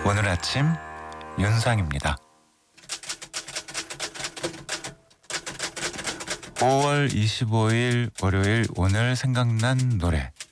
오늘 아침 윤상입니다. 5월 25일 월요일 오늘 생각난 노래